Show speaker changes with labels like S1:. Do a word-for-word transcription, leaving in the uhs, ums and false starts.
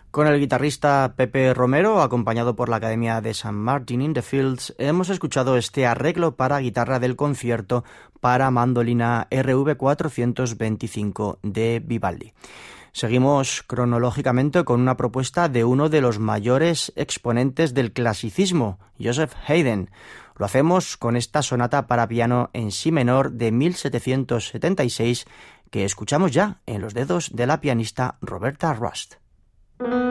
S1: Con el guitarrista Pepe Romero, acompañado por la Academia de Saint Martin in the Fields, hemos escuchado este arreglo para guitarra del concierto para mandolina R V cuatrocientos veinticinco de Vivaldi. Seguimos cronológicamente con una propuesta de uno de los mayores exponentes del clasicismo, Joseph Haydn. Lo hacemos con esta sonata para piano en si menor de mil setecientos setenta y seis que escuchamos ya en los dedos de la pianista Roberta Rust.